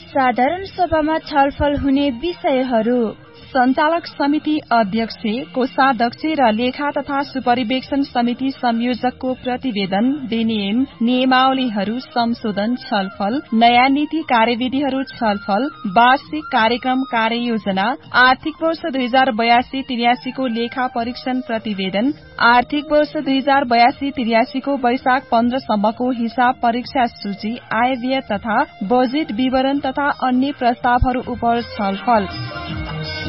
साधारण सभामा छलफल हुने विषयहरू, सञ्चालक समिति अध्यक्ष, कोषाध्यक्ष र लेखा तथा सुपरिवेक्षण समिति संयोजकको प्रतिवेदन, विनियम, नियमावलीहरू संशोधन छलफल, नयाँ नीति कार्यविधिहरू छलफल, वार्षिक कार्यक्रम कार्ययोजना, आर्थिक वर्ष 2082-83 को लेखा परीक्षण प्रतिवेदन, आर्थिक वर्ष 2082-83 को वैशाख 15 सम्मको हिसाब परीक्षा सूची, आय व्यय तथा बजेट विवरण तथा अन्य प्रस्तावहरू उप छलफल।